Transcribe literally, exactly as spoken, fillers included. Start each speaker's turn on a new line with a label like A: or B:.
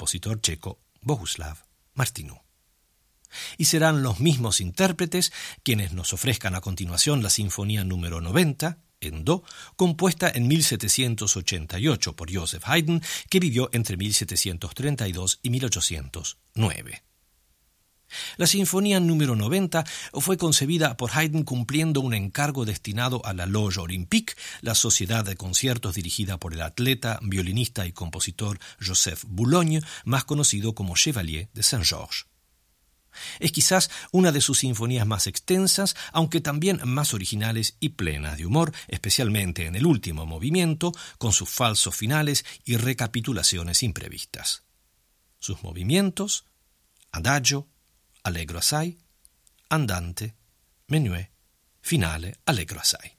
A: compositor checo Bohuslav Martinů. Y serán los mismos intérpretes quienes nos ofrezcan a continuación la Sinfonía número noventa, en do, compuesta en mil setecientos ochenta y ocho por Joseph Haydn, que vivió entre mil setecientos treinta y dos y mil ochocientos nueve. La Sinfonía número noventa fue concebida por Haydn cumpliendo un encargo destinado a la Loge Olympique, la sociedad de conciertos dirigida por el atleta, violinista y compositor Joseph Boulogne, más conocido como Chevalier de Saint-Georges. Es quizás una de sus sinfonías más extensas, aunque también más originales y plenas de humor, especialmente en el último movimiento, con sus falsos finales y recapitulaciones imprevistas. Sus movimientos: adagio, allegro assai, andante, menuet, finale, allegro assai.